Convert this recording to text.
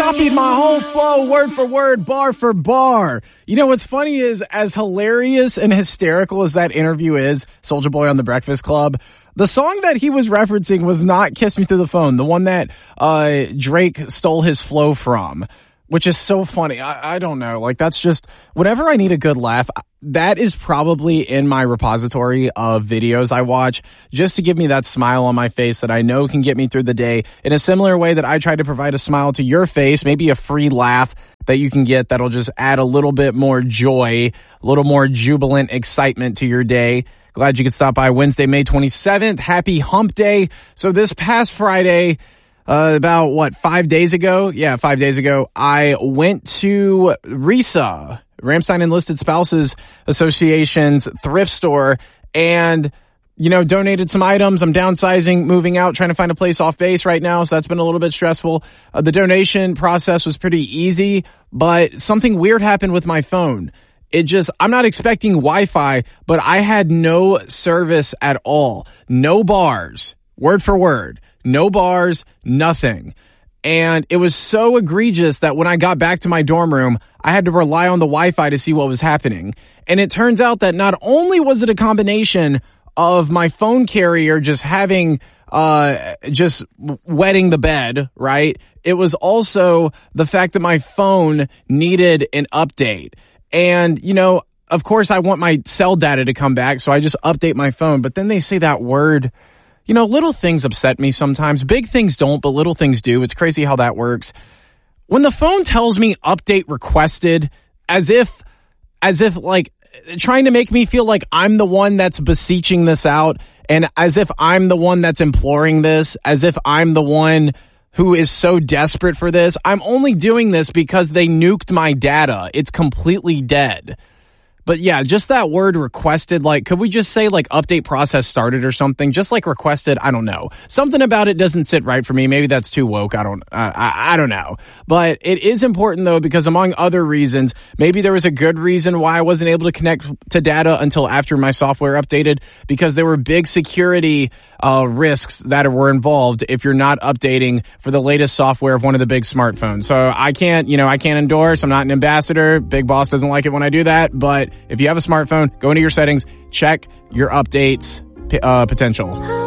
copied my whole flow word for word, bar for bar. You know, what's funny is, as hilarious and hysterical as that interview is, Soulja Boy on the Breakfast Club, the song that he was referencing was not Kiss Me Through the Phone, the one that Drake stole his flow from, which is so funny. I don't know. Like, that's just, whenever I need a good laugh, that is probably in my repository of videos I watch just to give me that smile on my face that I know can get me through the day, in a similar way that I try to provide a smile to your face, maybe a free laugh that you can get that'll just add a little bit more joy, a little more jubilant excitement to your day. Glad you could stop by Wednesday, May 27th. Happy Hump Day. So this past Friday, about 5 days ago? Yeah, 5 days ago, I went to RESA, Ramstein Enlisted Spouses Association's thrift store, and, you know, donated some items. I'm downsizing, moving out, trying to find a place off base right now, so that's been a little bit stressful. The donation process was pretty easy, but something weird happened with my phone. I'm not expecting Wi-Fi, but I had no service at all. No bars, word for word. No bars, nothing. And it was so egregious that when I got back to my dorm room, I had to rely on the Wi-Fi to see what was happening. And it turns out that not only was it a combination of my phone carrier just having, just wetting the bed, right? It was also the fact that my phone needed an update. And, you know, of course I want my cell data to come back, so I just update my phone. But then they say that word. You know, little things upset me sometimes. Big things don't, but little things do. It's crazy how that works. When the phone tells me update requested, as if like trying to make me feel like I'm the one that's beseeching this out, and as if I'm the one that's imploring this, as if I'm the one who is so desperate for this. I'm only doing this because they nuked my data. It's completely dead. But yeah, just that word requested, like, could we just say like update process started or something? Just like requested, I don't know. Something about it doesn't sit right for me. Maybe that's too woke. I don't know. But it is important though, because among other reasons, maybe there was a good reason why I wasn't able to connect to data until after my software updated, because there were big security risks that were involved if you're not updating for the latest software of one of the big smartphones. So I can't endorse. I'm not an ambassador. Big Boss doesn't like it when I do that. But if you have a smartphone, go into your settings, check your updates potential.